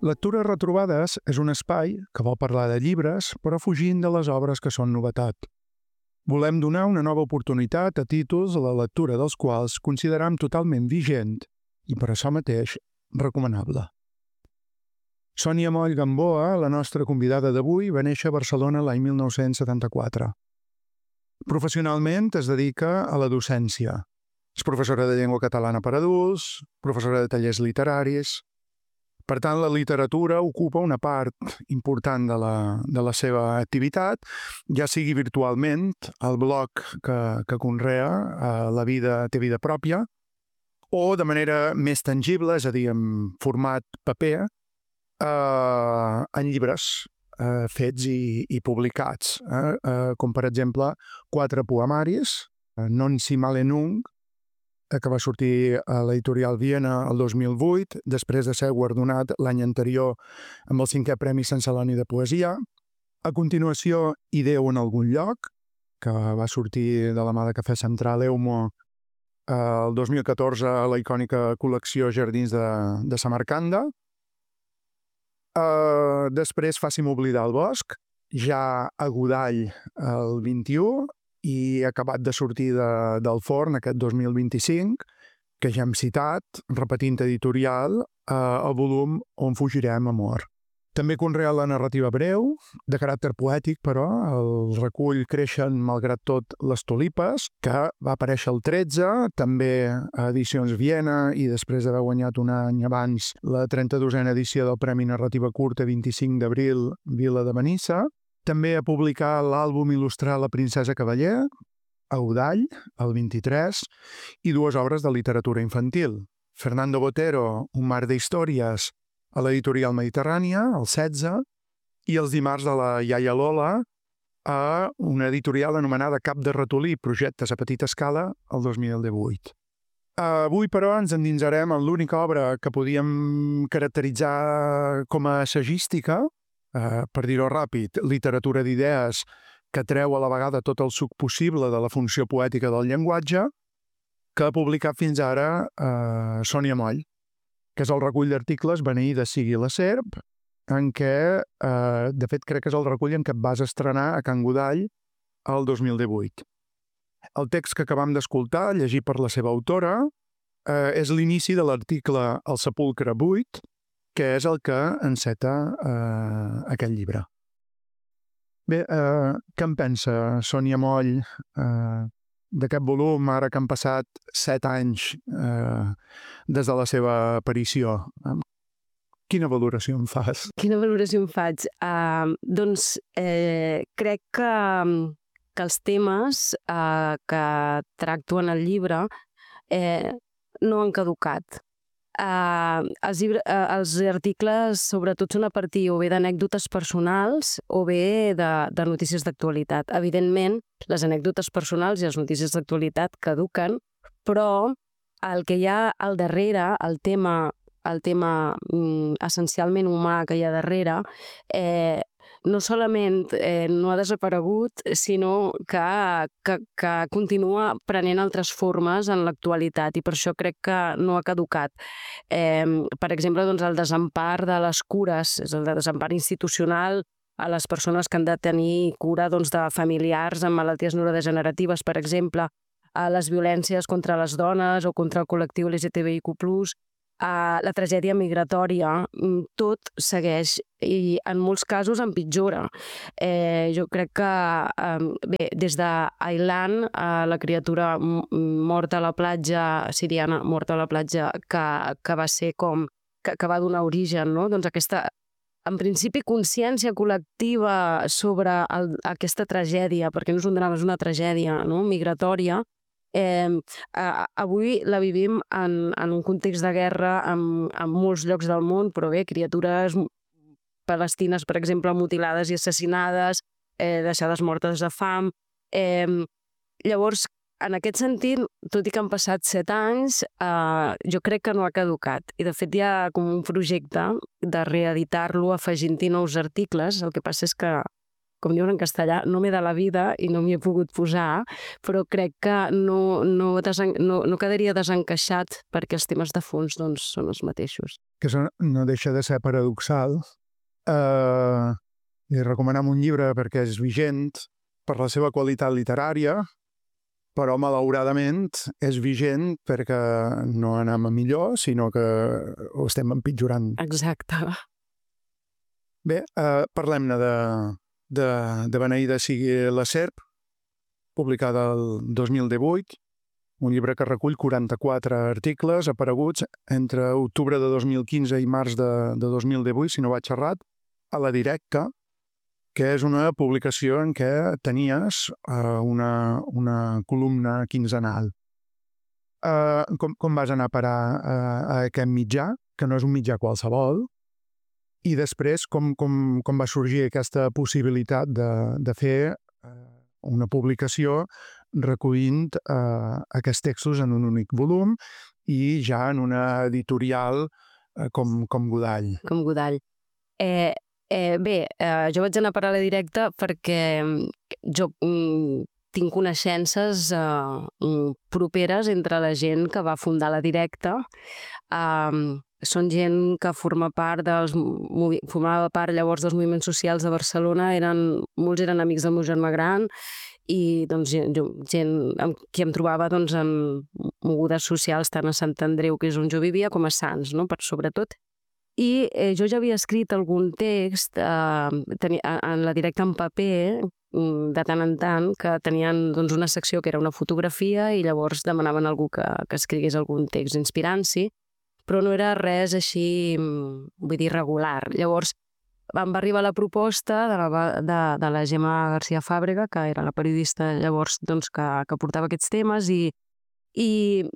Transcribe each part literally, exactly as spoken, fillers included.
Lectures retrobades és un espai que vol parlar de llibres, però fugint de les obres que són novetat. Volem donar una nova oportunitat a títols a la lectura dels quals consideram totalment vigent i per això mateix recomanable. Sònia Moll Gamboa, la nostra convidada d'avui, va néixer a Barcelona l'any mil nou-cents setanta-quatre. Professionalment es dedica a la docència. És professora de llengua catalana per adults, professora de tallers literaris. Per tant, la literatura ocupa una part important de la, de la seva activitat, ja sigui virtualment, el blog que, que conrea, eh, La vida té vida pròpia, o de manera més tangible, és a dir, en format paper, eh, en llibres eh, fets i, i publicats, eh, eh, com per exemple quatre poemaris, eh, Non si male nunc, que va sortir a l'editorial Viena el dos mil vuit, després de ser guardonat l'any anterior amb el cinquè Premi Sant Celoni de Poesia. A continuació, Ideu en algun lloc, que va sortir de la mà de Cafè Central Eumo el dos mil catorze a la icònica col·lecció Jardins de, de Samarcanda. Uh, després, Faci'm oblidar el bosc, ja a Godall el vint-i-u, i acabat de sortir de, del forn aquest dos mil vint-i-cinc, que ja hem citat, repetint editorial, eh, el volum On fugirem, amor. També conrea la narrativa breu, de caràcter poètic, però el recull Creixen malgrat tot les tulipes, que va aparèixer el tretze, també a Edicions Viena, i després d'haver guanyat un any abans la trenta-dosena edició del Premi Narrativa Curta vint-i-cinc d'abril, Vila de Benissa. També ha publicat l'àlbum il·lustrat La princesa Cavaller, a Godall, el vint-i-tres, i dues obres de literatura infantil. Fernando Botero, Un mar d'històries, a l'editorial Mediterrània, el setze, i Els dimarts de la iaia Lola, a una editorial anomenada Cap de ratolí, projectes a petita escala, el dos mil divuit. Avui, però, ens endinsarem en l'única obra que podíem caracteritzar com a assagística, Uh, per dir-ho ràpid, literatura d'idees que treu a la vegada tot el suc possible de la funció poètica del llenguatge, que ha publicat fins ara uh, Sònia Moll, que és el recull d'articles Beneïda sigui la serp, en què, uh, de fet, crec que és el recull en què et vas estrenar a Can Godall el dos mil divuit. El text que acabam d'escoltar, llegit per la seva autora, uh, és l'inici de l'article El sepulcre buit, que és el que enceta eh, aquest llibre. Bé, eh, què en pensa Sònia Moll eh, d'aquest volum, ara que han passat set anys eh, des de la seva aparició? Quina valoració en fas? Quina valoració en faig? Uh, doncs eh, crec que, que els temes uh, que tracto en el llibre eh, no han caducat. Uh, els, llibre, uh, els articles sobretot són a partir o bé d'anècdotes personals o bé de, de notícies d'actualitat. Evidentment, les anècdotes personals i les notícies d'actualitat caduquen, però el que hi ha al darrere, el tema, el tema mm, essencialment humà que hi ha darrere, eh, no solament eh, no ha desaparegut, sinó que, que, que continua prenent altres formes en l'actualitat i per això crec que no ha caducat. Eh, per exemple, doncs, el desempar de les cures, és el desempar institucional a les persones que han de tenir cura doncs, de familiars amb malalties neurodegeneratives, per exemple, a les violències contra les dones o contra el col·lectiu L G T B I Q plus, a la tragèdia migratòria, tot segueix i en molts casos empitjora. Eh, jo crec que, eh, bé, des d'Aylan, eh, la criatura morta a la platja, siriana morta a la platja, que, que va ser com, que, que va donar origen, no? Doncs aquesta, en principi, consciència col·lectiva sobre el, aquesta tragèdia, perquè no és un drama, és una tragèdia, no? Migratòria. Eh, avui la vivim en, en un context de guerra en, en molts llocs del món, però bé, criatures palestines, per exemple, mutilades i assassinades, eh, deixades mortes de fam. Eh, llavors, en aquest sentit, tot i que han passat set anys, eh, jo crec que no ha caducat. I, de fet, hi ha com un projecte de reeditar-lo afegint-hi nous articles. El que passa és que com diuen en castellà, no m'he de la vida i no m'hi he pogut posar, però crec que no, no, desen, no, no quedaria desencaixat perquè els temes de fons doncs, són els mateixos. Que això no deixa de ser paradoxal. Uh, I recomanem un llibre perquè és vigent per la seva qualitat literària, però malauradament és vigent perquè no anem a millor, sinó que ho estem empitjorant. Exacte. Bé, eh, parlem-ne de, de, de Beneïda sigui la serp, publicada el dos mil divuit, un llibre que recull quaranta-quatre articles apareguts entre octubre de dos mil quinze i març de, de dos mil divuit, si no vaig errat, a La Directa, que és una publicació en què tenies uh, una, una columna quinzenal. Uh, com, com vas anar a parar uh, a aquest mitjà, que no és un mitjà qualsevol, i després com, com, com va sorgir aquesta possibilitat de, de fer uh, una publicació recollint uh, aquests textos en un únic volum i ja en una editorial uh, com, com Godall. Com Godall. Eh, Eh, bé, eh, jo vaig anar a parar a La Directa perquè jo mm, tinc coneixences eh, properes entre la gent que va fundar La Directa. Um, són gent que forma part dels, formava part llavors dels moviments socials de Barcelona, eren, molts eren amics del meu germà gran i doncs, jo, gent amb qui em trobava doncs, en mogudes socials tant a Sant Andreu, que és on jo vivia, com a Sants, no? Per sobretot. I eh, jo ja havia escrit algun text eh, tenia, en La Directa en paper, de tant en tant, que tenien doncs, una secció que era una fotografia i llavors demanaven a algú que, que escrigués algun text inspirant-s'hi, però no era res així, vull dir, regular. Llavors em va arribar la proposta de la, de, de la Gemma García Fàbrega, que era la periodista llavors doncs, que, que portava aquests temes, i, i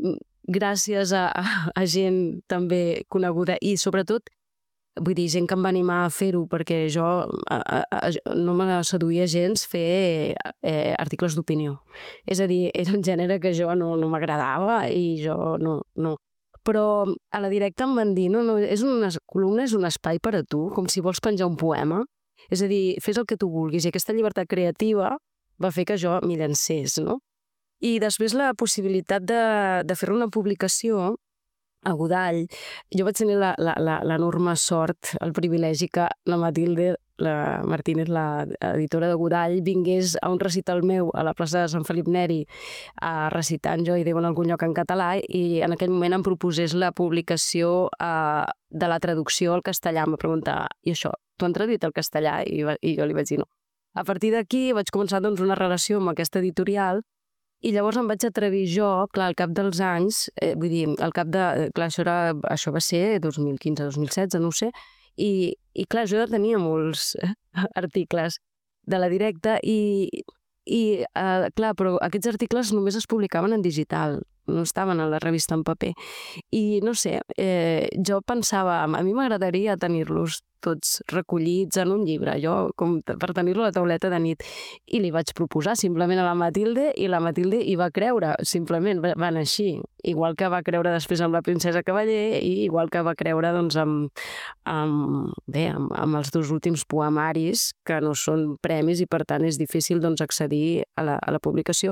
gràcies a, a, a gent també coneguda i sobretot, vull dir, gent que em va animar a fer-ho, perquè jo a, a, a, no me seduïa gens fer eh, articles d'opinió. És a dir, era un gènere que jo no, no m'agradava i jo no, no. Però a La Directa em van dir, no, no, és una columna, és un espai per a tu, com si vols penjar un poema. És a dir, fes el que tu vulguis. I aquesta llibertat creativa va fer que jo m'hi llancés, no? I després la possibilitat de, de fer una publicació a Godall. Jo vaig tenir l'enorme sort, el privilegi que la Matilde la Martínez, l'editora de Godall, vingués a un recital meu a la plaça de Sant Felip Neri a recitant Jo i Déu en algun lloc en català i en aquell moment em proposés la publicació eh, de la traducció al castellà. Em va preguntar, i això, tu han traduït al castellà? I, i jo li vaig dir no. A partir d'aquí vaig començar doncs, una relació amb aquesta editorial i llavors em vaig atrevir jo, clar, al cap dels anys, eh, vull dir, al cap de... Clar, això, era, això va ser dos mil quinze dos mil setze, no ho sé, i, i clar, jo ja tenia molts articles de La Directa i, i eh, clar, però aquests articles només es publicaven en digital, no estaven a la revista en paper. I no sé, eh, jo pensava, a mi m'agradaria tenir-los tots recollits en un llibre, jo com per tenir-lo a la tauleta de nit. I li vaig proposar simplement a la Matilde i la Matilde hi va creure, simplement van així. Igual que va creure després amb la princesa Cavaller i igual que va creure doncs, amb, amb, bé, amb, amb els dos últims poemaris, que no són premis i per tant és difícil doncs, accedir a la, a la publicació.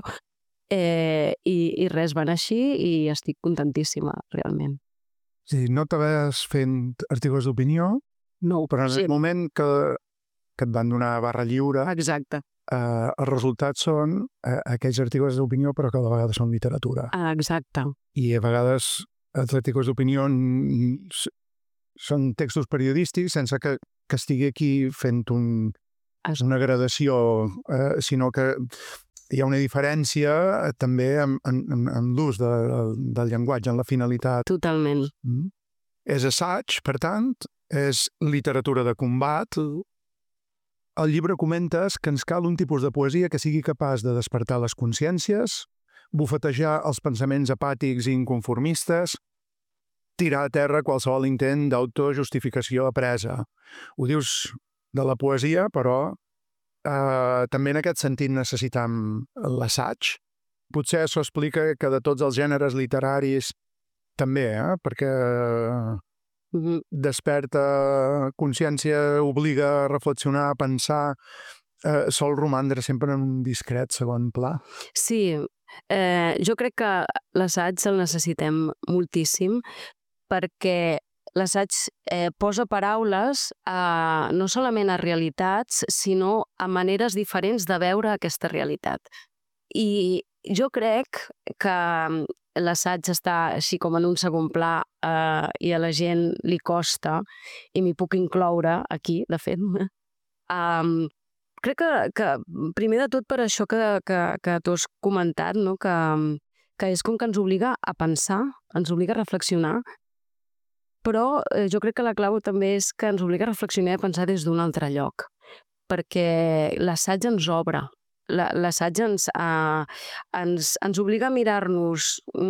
Eh, i, i res, van així i estic contentíssima, realment. Sí, no t'havies fent articles d'opinió, no, però en el sí. moment que, que et van donar barra lliure, exacte. Eh, els resultats són eh, aquells articles d'opinió, però que a vegades són literatura. Ah, exacte. I a vegades els articles d'opinió són textos periodístics sense que, que estigui aquí fent un, una gradació, eh, sinó que hi ha una diferència també en, en, en l'ús de, del llenguatge, en la finalitat. Totalment. Mm. És assaig, per tant, és literatura de combat. Al llibre comentes que ens cal un tipus de poesia que sigui capaç de despertar les consciències, bufetejar els pensaments apàtics i inconformistes, tirar a terra qualsevol intent d'autojustificació apresa. Ho dius de la poesia, però eh, també en aquest sentit necessitam l'assaig. Potser això explica que de tots els gèneres literaris també, eh? Perquè desperta consciència, obliga a reflexionar, a pensar, eh, sol romandre sempre en un discret segon pla. Sí, eh, jo crec que l'assaig el necessitem moltíssim perquè l'assaig eh, posa paraules a, no solament a realitats, sinó a maneres diferents de veure aquesta realitat. I jo crec que l'assaig està així com en un segon pla eh, i a la gent li costa, i m'hi puc incloure aquí, de fet. Um, crec que, que primer de tot per això que, que, que tu has comentat, no? que, que és com que ens obliga a pensar, ens obliga a reflexionar, però eh, jo crec que la clau també és que ens obliga a reflexionar i a pensar des d'un altre lloc, perquè l'assaig ens obre. L'assaig ens, eh, ens, ens obliga a mirar-nos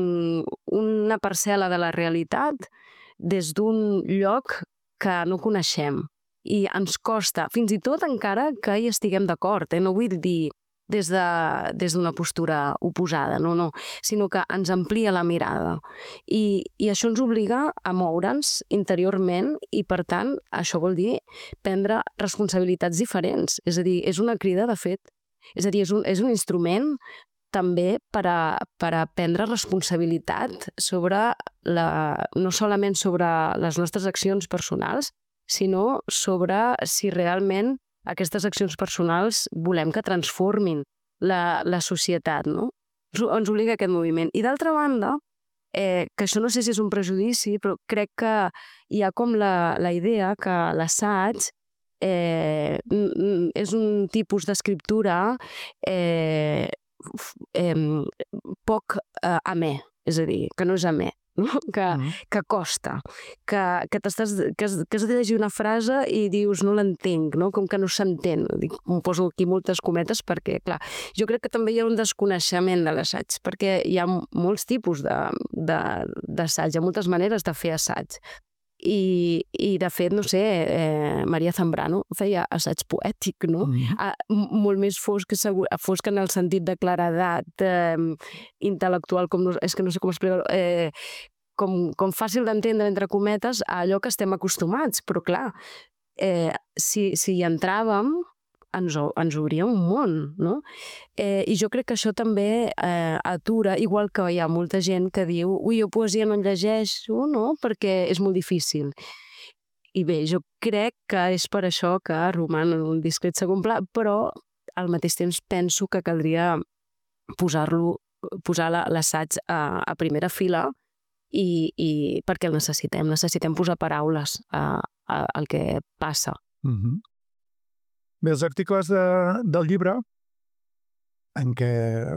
una parcel·la de la realitat des d'un lloc que no coneixem i ens costa, fins i tot encara que hi estiguem d'acord, eh? No vull dir des de, des d'una postura oposada, no, no, sinó que ens amplia la mirada i, i això ens obliga a moure'ns interiorment i, per tant, això vol dir prendre responsabilitats diferents, és a dir, és una crida, de fet. És a dir, és un, és un instrument també per a, per a prendre responsabilitat sobre la, no solament sobre les nostres accions personals, sinó sobre si realment aquestes accions personals volem que transformin la, la societat, no? Ens obliga aquest moviment. I d'altra banda, eh, que això no sé si és un prejudici, però crec que hi ha com la, la idea que l'assaig Eh, és un tipus d'escriptura eh, eh, poc eh, amè, és a dir, que no és amè, no? que, mm. que costa, que, que, t'estàs, que, has, que has de llegir una frase i dius no l'entenc, no? Com que no s'entén. Em poso aquí moltes cometes perquè, clar, jo crec que també hi ha un desconeixement de l'assaig, perquè hi ha molts tipus d'assaig, de, de, hi ha moltes maneres de fer assaig. I, i de fet, no sé, eh, Maria Zambrano feia assaig poètic, no? Mm. Ah, molt més fosc, segur, fosc en el sentit de claredat eh, intel·lectual, com no, és que no sé com explicar-ho, eh, com, com fàcil d'entendre, entre cometes, a allò que estem acostumats, però clar, eh, si, si hi entràvem, ens, ens obria un món, no? Eh, I jo crec que això també eh, atura, igual que hi ha molta gent que diu ui, jo poesia no en llegeixo, no? Perquè és molt difícil. I bé, jo crec que és per això que roman en un discret segon pla, però al mateix temps penso que caldria posar-lo, posar l'assaig a, a primera fila i, i perquè el necessitem, necessitem posar paraules a, a, al que passa. Mm-hmm. Bé, els articles de, del llibre, en què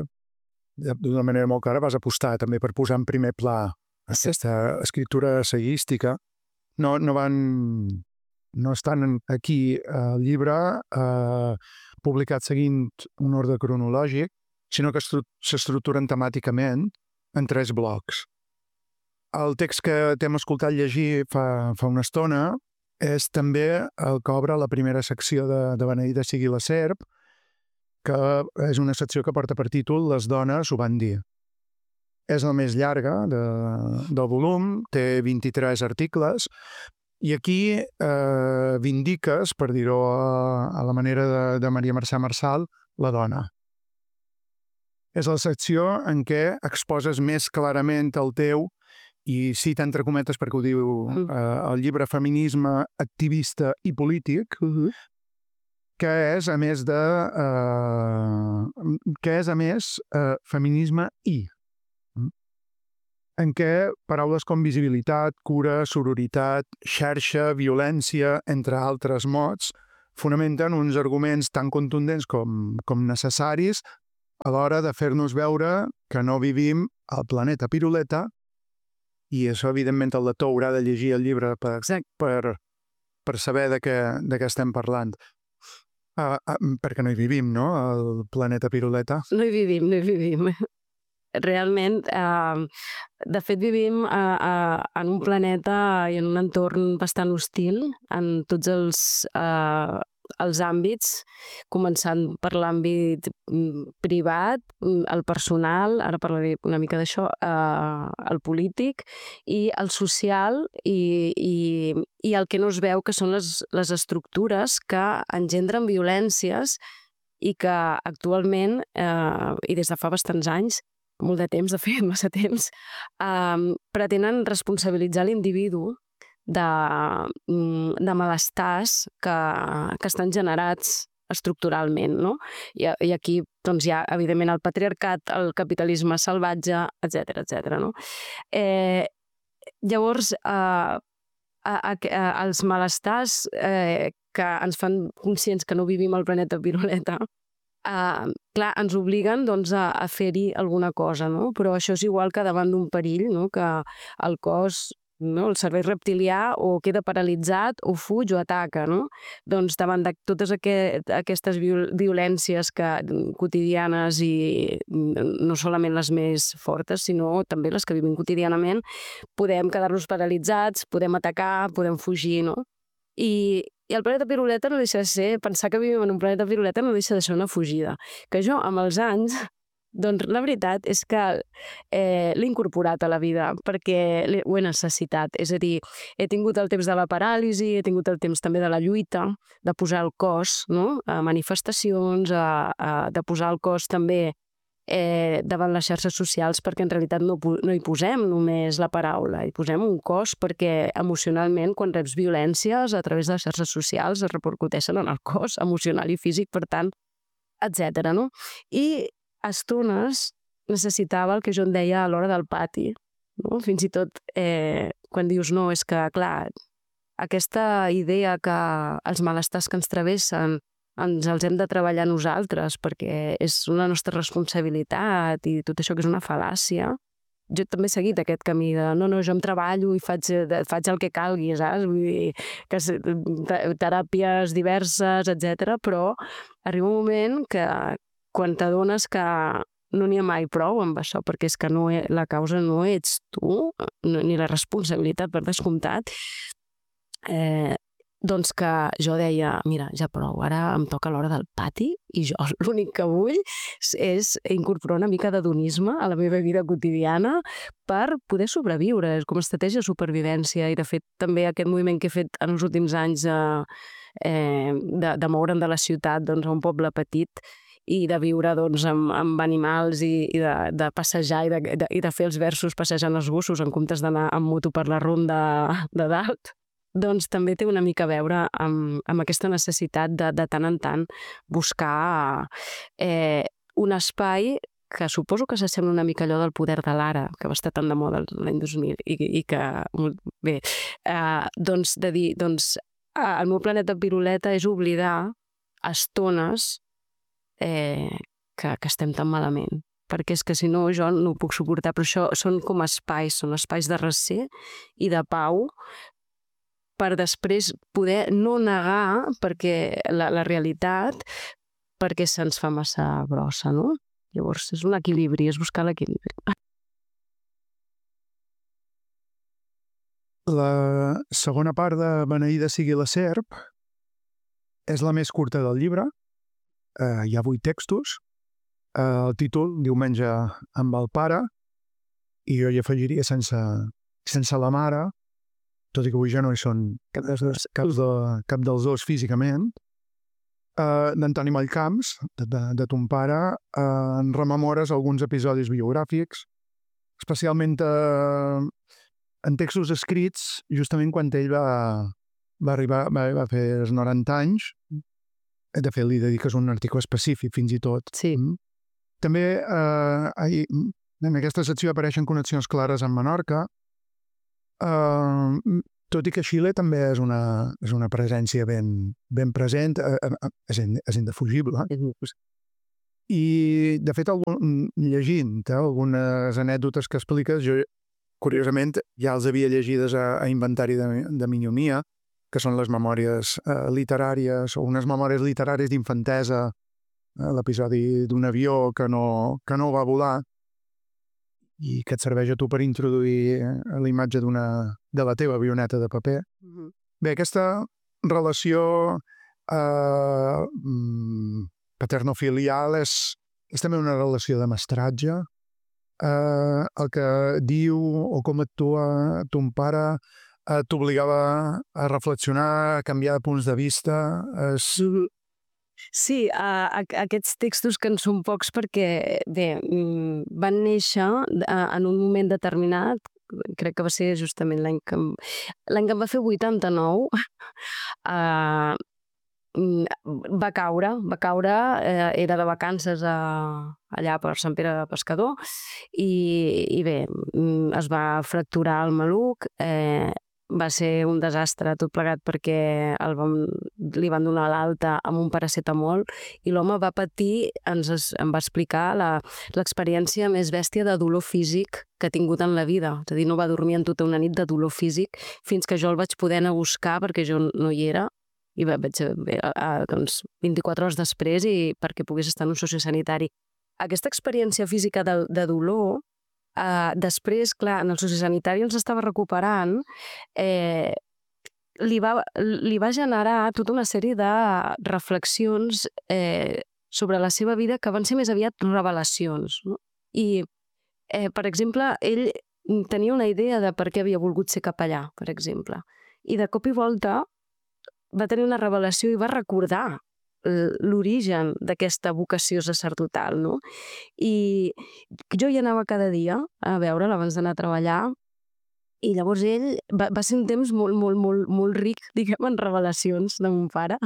d'una manera molt clara vas apostar també per posar en primer pla aquesta escriptura assagística, no, no van... no estan aquí al llibre eh, publicat seguint un ordre cronològic, sinó que s'estructuren temàticament en tres blocs. El text que t'hem escoltat llegir fa, fa una estona és també el que obre la primera secció de, de Beneïda sigui la serp, que és una secció que porta per títol Les dones ho van dir. És la més llarga de, del volum, té vint-i-tres articles, i aquí eh, vindiques, per dir-ho a, a la manera de, de Maria Mercè Marçal, la dona. És la secció en què exposes més clarament el teu, i cita entre cometes perquè ho diu eh, el llibre Feminisme activista i polític, uh-huh. que és a més de eh, que és a més eh, feminisme i en què paraules com visibilitat, cura, sororitat, xarxa, violència, entre altres mots, fonamenten uns arguments tan contundents com, com necessaris a l'hora de fer-nos veure que no vivim al planeta piruleta. I això, evidentment, el lector haurà de llegir el llibre per, per, per saber de què, de què estem parlant. Uh, uh, perquè no hi vivim, no?, al planeta piruleta. No hi vivim, no hi vivim. Realment, uh, de fet, vivim uh, uh, en un planeta i en un entorn bastant hostil en tots els... Uh, els àmbits, començant per l'àmbit privat, el personal, ara parlaré una mica d'això, eh, el polític, i el social, i, i, i el que no es veu, que són les, les estructures que engendren violències i que actualment, eh, i des de fa bastants anys, molt de temps, de fet, massa temps, eh, pretenen responsabilitzar l'individu de, de malestars que, que estan generats estructuralment, no? I, i aquí doncs, hi ha, evidentment, el patriarcat, el capitalisme salvatge, etcètera, etcètera, no? Eh, llavors, eh, a, a, a, els malestars eh, que ens fan conscients que no vivim al planeta Piruleta, eh, clar, ens obliguen doncs, a, a fer-hi alguna cosa, no? Però això és igual que davant d'un perill, no? Que el cos, no? El cervell reptilià o queda paralitzat o fuig o ataca, no? Doncs davant de totes aquest, aquestes viol violències que, quotidianes i no solament les més fortes, sinó també les que vivim quotidianament, podem quedar-nos paralitzats, podem atacar, podem fugir, no? I, i el planeta Piruleta no deixa de ser, pensar que vivim en un planeta Piruleta no deixa de ser una fugida. Que jo, amb els anys, doncs la veritat és que eh, l'he incorporat a la vida perquè ho he necessitat. És a dir, he tingut el temps de la paràlisi, he tingut el temps també de la lluita, de posar el cos, no? A manifestacions, a, a, de posar el cos també eh, davant les xarxes socials, perquè en realitat no, no hi posem només la paraula, hi posem un cos perquè emocionalment quan reps violències a través de les xarxes socials es repercuteixen en el cos emocional i físic, per tant, etcètera, no? I a estones necessitava el que jo en deia a l'hora del pati, no? Fins i tot eh, quan dius no, és que, clar, aquesta idea que els malestars que ens travessen ens els hem de treballar nosaltres perquè és la nostra responsabilitat i tot això que és una fal·làcia. Jo també he seguit aquest camí de no, no, jo em treballo i faig, faig el que calgui, saps? Vull dir, que teràpies diverses, etcètera, però arriba un moment que quan t'adones que no n'hi ha mai prou amb això, perquè és que no he, la causa no ets tu, no, ni la responsabilitat, per descomptat, eh, doncs que jo deia, mira, ja prou, ara em toca l'hora del pati i jo l'únic que vull és incorporar una mica d'adonisme a la meva vida quotidiana per poder sobreviure, com a estratègia de supervivència. I de fet també aquest moviment que he fet en els últims anys eh, eh, de, de moure'm de la ciutat doncs, a un poble petit i de viure doncs, amb, amb animals i, i de, de passejar i de, de, i de fer els versos passejant els gossos en comptes d'anar amb moto per la ronda de dalt, doncs també té una mica a veure amb, amb aquesta necessitat de, de tant en tant buscar eh, un espai que suposo que s'assembla una mica allò del poder de l'ara, que va estar tan de moda l'any dos mil i, i que, bé, eh, doncs de dir, doncs el meu planeta Piruleta és oblidar estones Eh, que, que estem tan malament, perquè és que si no jo no ho puc suportar, però això són com espais, són espais de recer i de pau per després poder no negar perquè la, la realitat perquè se'ns fa massa grossa, no? Llavors és un equilibri, és buscar l'equilibri. La segona part de Beneïda sigui la serp és la més curta del llibre. Uh, hi ha vuit textos. Uh, el títol, Diumenge amb el pare, i jo hi afegiria sense, sense la mare, tot i que avui ja no hi són cap dels dos, cap de, cap dels dos físicament. Uh, D'Antoni Mallcamps, de, de, de ton pare, uh, en rememores alguns episodis biogràfics, especialment uh, en textos escrits justament quan ell va, va arribar, va, va fer els noranta anys. De fet, li dediques un article específic, fins i tot. Sí. També eh, en aquesta secció apareixen connexions clares amb Menorca, eh, tot i que Xile també és una, és una presència ben, ben present, eh, eh, és, és indefugible. I, de fet, algun, llegint eh, algunes anècdotes que expliques, jo, curiosament, ja els havia llegides a, a Inventari de, de Minyomia, que són les memòries eh, literàries o unes memòries literàries d'infantesa, eh, l'episodi d'un avió que no, que no va volar i que et serveix a tu per introduir eh, la imatge d'una de la teva avioneta de paper. Mm-hmm. Bé, aquesta relació eh, paternofilial és, és també una relació de mestratge. Eh, el que diu o com actua ton pare t'obligava a reflexionar, a canviar de punts de vista. És, Sí, uh, aquests textos que en són pocs perquè, bé, van néixer en un moment determinat, crec que va ser justament l'any que, l'any que em va fer vuitanta-nou, uh, va caure, va caure, eh, era de vacances a, allà per Sant Pere Pescador i, i bé, es va fracturar el maluc, eh, va ser un desastre tot plegat perquè el vam, li van donar l'alta amb un paracetamol i l'home va patir, ens es, em va explicar l'experiència més bèstia de dolor físic que ha tingut en la vida. És a dir, no va dormir en tota una nit de dolor físic fins que jo el vaig poder anar a buscar perquè jo no hi era i vaig bé, doncs, vint-i-quatre hores després i perquè pogués estar en un sociosanitari. Aquesta experiència física de, de dolor, Uh, després, clar, en el sociosanitari els estava recuperant, eh, li, va, li va generar tota una sèrie de reflexions eh, sobre la seva vida que van ser més aviat revelacions. No? I, eh, per exemple, ell tenia una idea de per què havia volgut ser capellà, per exemple. I de cop i volta va tenir una revelació i va recordar l'origen d'aquesta vocació sacerdotal, no? I jo hi anava cada dia a veure'l abans d'anar a treballar i llavors ell va, va ser un temps molt, molt, molt, molt ric, diguem, en revelacions de mon pare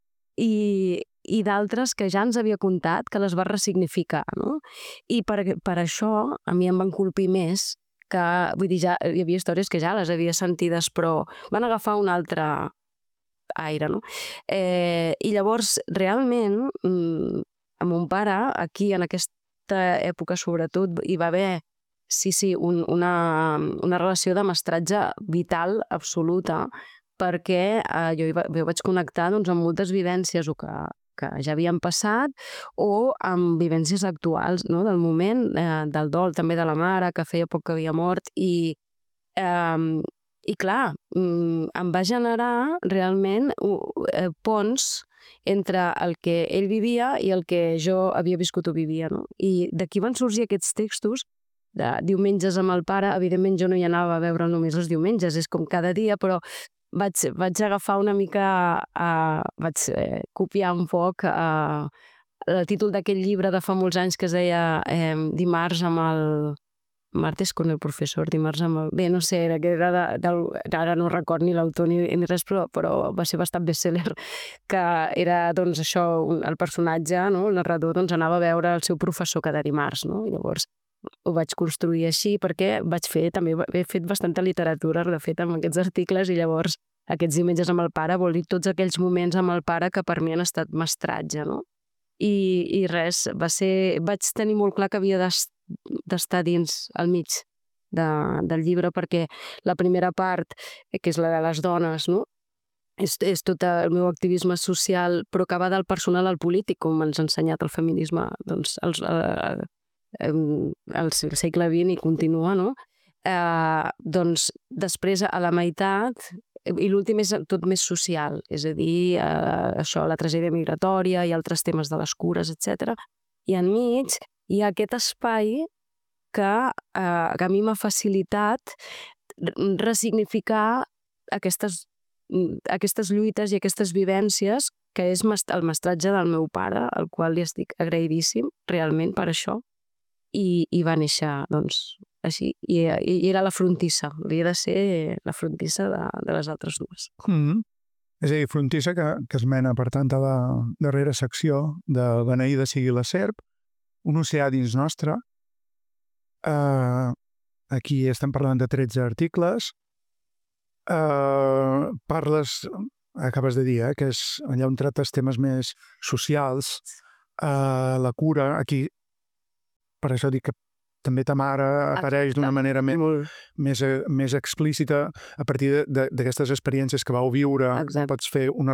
i, i d'altres que ja ens havia contat que les va ressignificar, no? I per, per això a mi em van colpir més que, vull dir, ja hi havia històries que ja les havia sentides, però van agafar un altre aire, no? Eh, I llavors, realment, a mon pare, aquí, en aquesta època, sobretot, hi va haver, sí, sí, un, una, una relació de mestratge vital absoluta, perquè eh, jo, hi va, jo vaig connectar doncs, amb moltes vivències o que, que ja havien passat o amb vivències actuals, no?, del moment, eh, del dol, també de la mare, que feia poc que havia mort, i... Eh, I clar, em va generar realment ponts entre el que ell vivia i el que jo havia viscut o vivia, no? I d'aquí van sorgir aquests textos de diumenges amb el pare. Evidentment jo no hi anava a veure només els diumenges, és com cada dia, però vaig, vaig agafar una mica, uh, vaig eh, copiar un poc uh, el títol d'aquell llibre de fa molts anys que es deia eh, Dimarts amb el... Martes con el professor, dimarts amb el... Bé, no sé, era, era de, de, ara no record ni l'autor ni, ni res, però, però va ser bastant best-seller, que era, doncs, això, el personatge, no?, el narrador, doncs, anava a veure el seu professor cada dimarts, no? I llavors ho vaig construir així perquè vaig fer, també he fet bastanta literatura, de fet, amb aquests articles, i llavors aquests diumenges amb el pare vol dir tots aquells moments amb el pare que per mi han estat mestratge, no? I, i res, va ser... Vaig tenir molt clar que havia d'estar d'estar dins, al mig de, del llibre, perquè la primera part, que és la de les dones, no?, és, és tot el meu activisme social, però que va del personal al polític, com ens ha ensenyat el feminisme, doncs, els, eh, eh, al segle vint i continua, no? Eh, doncs, després, a la meitat, i l'últim és tot més social, és a dir, eh, això, la tragèdia migratòria i altres temes de les cures, etcètera. I enmig hi ha aquest espai que, eh, que a mi m'ha facilitat ressignificar aquestes, aquestes lluites i aquestes vivències, que és el mestratge del meu pare, al qual li estic agraïdíssim realment per això, i, i va néixer, doncs, així, i, i era la frontissa, havia de ser la frontissa de, de les altres dues. Mm-hmm. És a dir, frontissa que, que es mena, per tant, a la darrera secció de Beneïda sigui la serp, un oceà dins nostre. Uh, aquí estem parlant de tretze articles. Uh, parles, acabes de dir, eh, que és allà on trates temes més socials, uh, la cura. Aquí, per això dic que també ta mare apareix d'una manera més, més, més explícita a partir d'aquestes experiències que vau viure. Exacte. Pots fer una